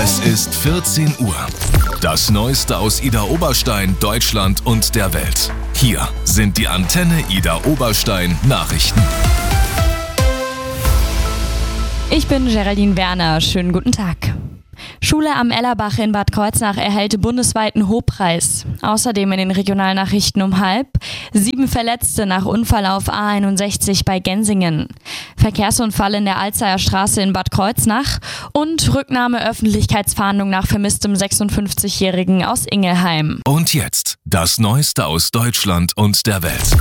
Es ist 14 Uhr. Das Neueste aus Idar Oberstein, Deutschland und der Welt. Hier sind die Antenne Idar Oberstein Nachrichten. Ich bin Geraldine Werner. Schönen guten Tag. Schule am Ellerbach in Bad Kreuznach erhält bundesweiten Hobpreis. Außerdem in den Regionalnachrichten um 12:30 7 Verletzte nach Unfall auf A61 bei Gensingen. Verkehrsunfall in der Alzeyer Straße in Bad Kreuznach und Rücknahme Öffentlichkeitsfahndung nach vermisstem 56-Jährigen aus Ingelheim. Und jetzt das Neueste aus Deutschland und der Welt.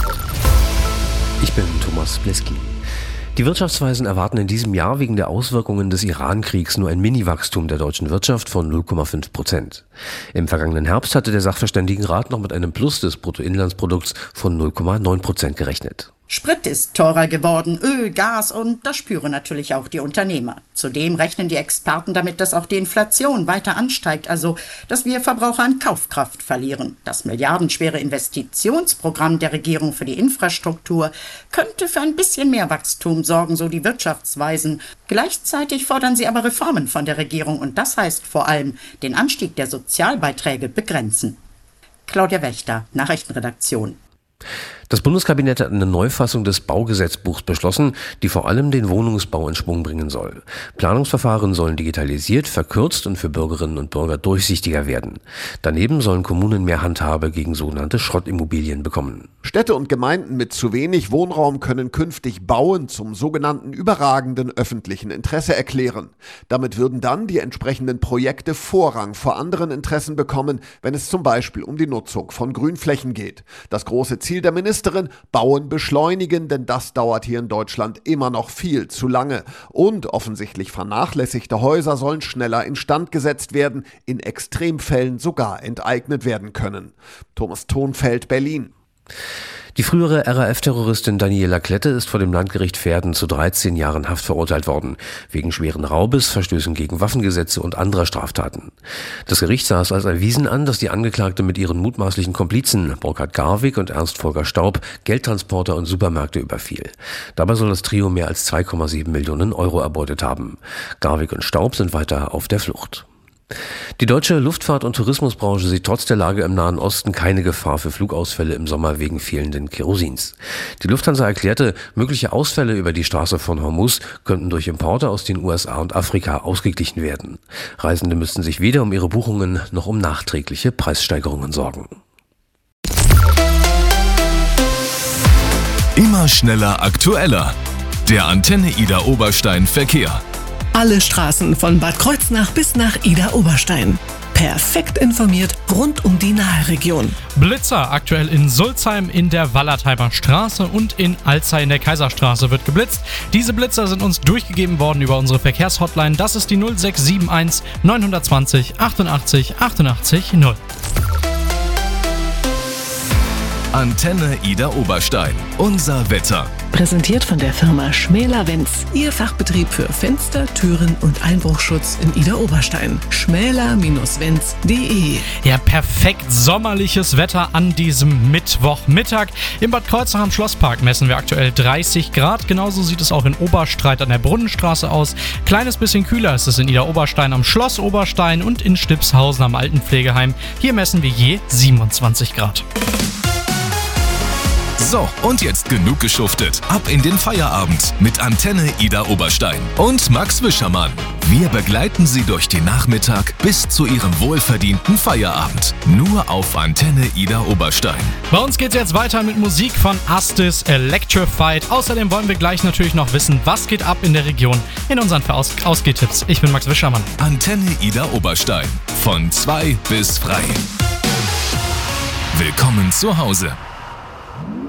Ich bin Thomas Bleski. Die Wirtschaftsweisen erwarten in diesem Jahr wegen der Auswirkungen des Iran-Kriegs nur ein Mini-Wachstum der deutschen Wirtschaft von 0,5%. Im vergangenen Herbst hatte der Sachverständigenrat noch mit einem Plus des Bruttoinlandsprodukts von 0,9% gerechnet. Sprit ist teurer geworden, Öl, Gas und das spüren natürlich auch die Unternehmer. Zudem rechnen die Experten damit, dass auch die Inflation weiter ansteigt, also dass wir Verbraucher an Kaufkraft verlieren. Das milliardenschwere Investitionsprogramm der Regierung für die Infrastruktur könnte für ein bisschen mehr Wachstum sorgen, so die Wirtschaftsweisen. Gleichzeitig fordern sie aber Reformen von der Regierung und das heißt vor allem den Anstieg der Sozialbeiträge begrenzen. Claudia Wächter, Nachrichtenredaktion. Das Bundeskabinett hat eine Neufassung des Baugesetzbuchs beschlossen, die vor allem den Wohnungsbau in Schwung bringen soll. Planungsverfahren sollen digitalisiert, verkürzt und für Bürgerinnen und Bürger durchsichtiger werden. Daneben sollen Kommunen mehr Handhabe gegen sogenannte Schrottimmobilien bekommen. Städte und Gemeinden mit zu wenig Wohnraum können künftig Bauen zum sogenannten überragenden öffentlichen Interesse erklären. Damit würden dann die entsprechenden Projekte Vorrang vor anderen Interessen bekommen, wenn es zum Beispiel um die Nutzung von Grünflächen geht. Das große Ziel der Ministerin: Bauen beschleunigen, denn das dauert hier in Deutschland immer noch viel zu lange. Und offensichtlich vernachlässigte Häuser sollen schneller instand gesetzt werden, in Extremfällen sogar enteignet werden können. Thomas Thonfeld, Berlin. Die frühere RAF-Terroristin Daniela Klette ist vor dem Landgericht Verden zu 13 Jahren Haft verurteilt worden, wegen schweren Raubes, Verstößen gegen Waffengesetze und anderer Straftaten. Das Gericht sah es als erwiesen an, dass die Angeklagte mit ihren mutmaßlichen Komplizen Burkhard Garwig und Ernst Volker Staub Geldtransporter und Supermärkte überfiel. Dabei soll das Trio mehr als 2,7 Millionen Euro erbeutet haben. Garwig und Staub sind weiter auf der Flucht. Die deutsche Luftfahrt- und Tourismusbranche sieht trotz der Lage im Nahen Osten keine Gefahr für Flugausfälle im Sommer wegen fehlenden Kerosins. Die Lufthansa erklärte, mögliche Ausfälle über die Straße von Hormuz könnten durch Importe aus den USA und Afrika ausgeglichen werden. Reisende müssten sich weder um ihre Buchungen noch um nachträgliche Preissteigerungen sorgen. Immer schneller, aktueller. Der Antenne Idar Oberstein Verkehr. Alle Straßen von Bad Kreuznach bis nach Idar Oberstein. Perfekt informiert rund um die Naheregion. Blitzer aktuell in Sulzheim in der Wallertheimer Straße und in Alzey in der Kaiserstraße wird geblitzt. Diese Blitzer sind uns durchgegeben worden über unsere Verkehrshotline. Das ist die 0671 920 88 88 0. Antenne Idar Oberstein. Unser Wetter. Präsentiert von der Firma Schmäler-Wenz. Ihr Fachbetrieb für Fenster, Türen und Einbruchschutz in Idar Oberstein. schmäler-wenz.de. Ja, perfekt sommerliches Wetter an diesem Mittwochmittag. Im Bad Kreuznach am Schlosspark messen wir aktuell 30 Grad. Genauso sieht es auch in Oberstreit an der Brunnenstraße aus. Kleines bisschen kühler ist es in Idar Oberstein am Schloss Oberstein und in Stipshausen am Altenpflegeheim. Hier messen wir je 27 Grad. So, und jetzt genug geschuftet. Ab in den Feierabend mit Antenne Idar Oberstein und Max Wischermann. Wir begleiten Sie durch den Nachmittag bis zu Ihrem wohlverdienten Feierabend. Nur auf Antenne Idar Oberstein. Bei uns geht's jetzt weiter mit Musik von Astis Electrified. Außerdem wollen wir gleich natürlich noch wissen, was geht ab in der Region in unseren Ausgehtipps. Ich bin Max Wischermann. Antenne Idar Oberstein. Von 2 bis frei. Willkommen zu Hause.